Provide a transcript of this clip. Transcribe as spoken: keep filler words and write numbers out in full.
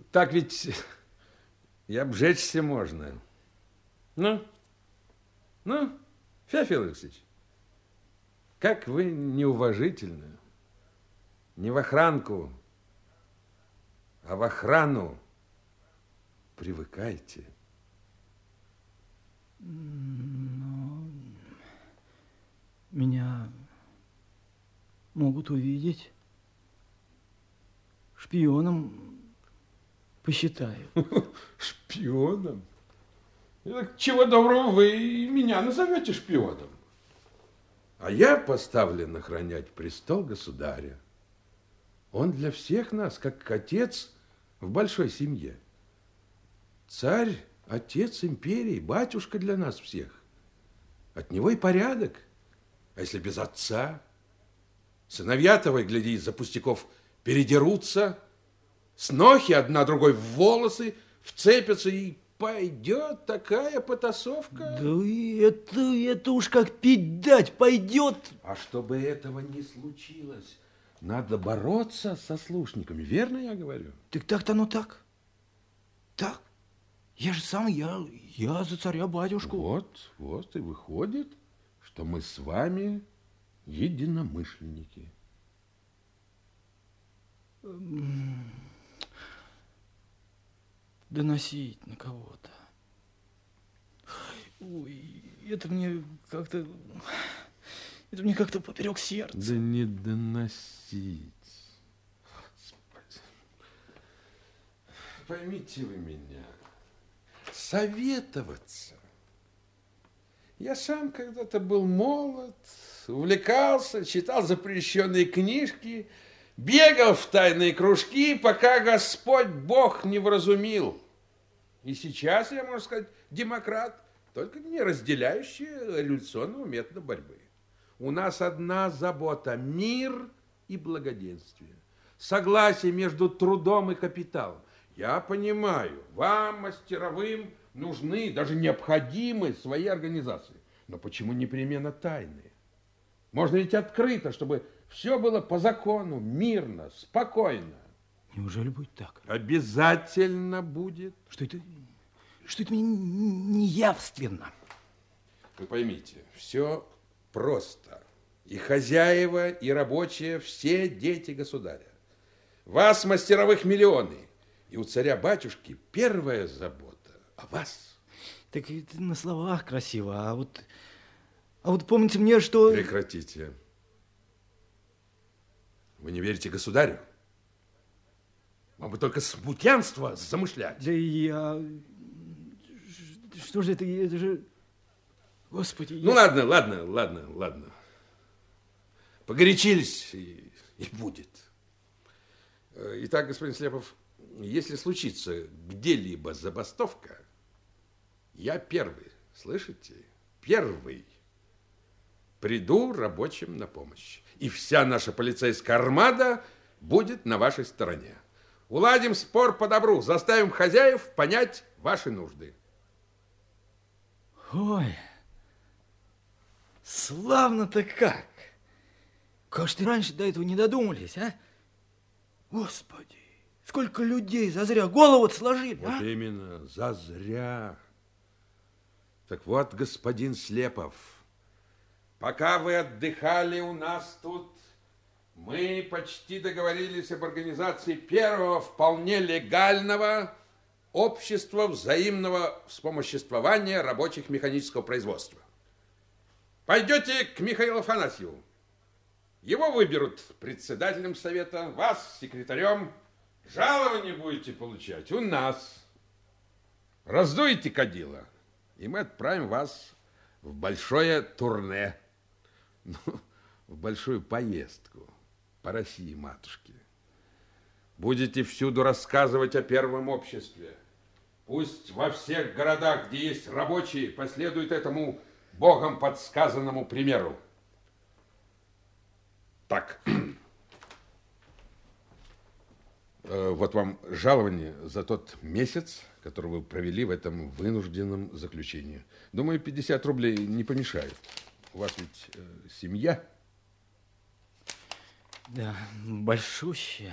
так ведь и обжечься можно. Ну, ну, Феофил Алексеевич, как вы неуважительны. Не в охранку, а в охрану привыкайте. Но меня могут увидеть. Шпионом посчитают. Шпионом? Чего доброго, вы меня назовете шпионом. А я поставлен охранять престол государя. Он для всех нас, как отец в большой семье. Царь, отец империи, батюшка для нас всех. От него и порядок. А если без отца? Сыновья-то, вы, гляди, из-за пустяков передерутся, снохи одна другой в волосы вцепятся, и пойдет такая потасовка. Да это, это уж как пить дать пойдет. А чтобы этого не случилось, надо бороться со слушниками. Верно я говорю? Так так-то оно так. Так. Я же сам, я, я за царя-батюшку. Вот, вот и выходит, что мы с вами единомышленники. Доносить на кого-то. Ой, это мне как-то... Это мне как-то поперек сердца. Да не доносить. Господи. Поймите вы меня. Советоваться. Я сам когда-то был молод, увлекался, читал запрещенные книжки, бегал в тайные кружки, пока Господь Бог не вразумил. И сейчас я, можно сказать, демократ, только не разделяющий революционного метода борьбы. У нас одна забота – мир и благоденствие. Согласие между трудом и капиталом. Я понимаю, вам, мастеровым, нужны, даже необходимы свои организации. Но почему непременно тайные? Можно ведь открыто, чтобы все было по закону, мирно, спокойно. Неужели будет так? Обязательно будет. Что это, что это мне не явственно? Вы поймите, все просто. И хозяева, и рабочие, все дети государя. Вас, мастеровых, миллионы. И у царя-батюшки первая забота о вас. Так это на словах красиво, а вот... А вот помните мне, что... Прекратите. Вы не верите государю? Вам бы только смутьянство замышлять. Да я... Что же это, это же... Господи, Ну, я... ладно, ладно, ладно, ладно. Погорячились, и, и будет. Итак, господин Слепов, если случится где-либо забастовка, я первый, слышите? Первый приду рабочим на помощь. И вся наша полицейская армада будет на вашей стороне. Уладим спор по добру, заставим хозяев понять ваши нужды. Ой, славно-то как! Как же ты раньше до этого не додумались, а? Господи, сколько людей зазря голову сложили, Вот а? именно, зазря. Так вот, господин Слепов, пока вы отдыхали у нас тут, мы почти договорились об организации первого вполне легального общества взаимного вспомоществования рабочих механического производства. Пойдете к Михаилу Афанасьеву. Его выберут председателем совета, вас секретарем. Жалование будете получать у нас. Раздуете кадила, и мы отправим вас в большое турне, ну, в большую поездку по России, матушке. Будете всюду рассказывать о первом обществе. Пусть во всех городах, где есть рабочие, последуют этому Богом подсказанному примеру. Так. Вот вам жалование за тот месяц, который вы провели в этом вынужденном заключении. Думаю, пятьдесят рублей не помешают. У вас ведь э, семья? Да, большущая.